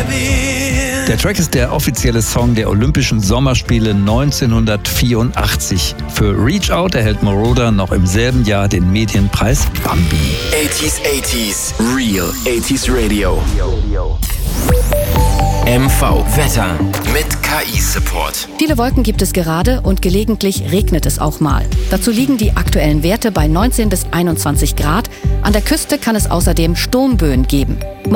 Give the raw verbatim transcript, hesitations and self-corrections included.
Der Track ist der offizielle Song der Olympischen Sommerspiele neunzehnhundertvierundachtzig. Für Reach Out erhält Moroder noch im selben Jahr den Medienpreis Bambi. achtziger achtziger Real achtziger Radio. M V Wetter mit K I-Support. Viele Wolken gibt es gerade und gelegentlich regnet es auch mal. Dazu liegen die aktuellen Werte bei neunzehn bis einundzwanzig Grad. An der Küste kann es außerdem Sturmböen geben.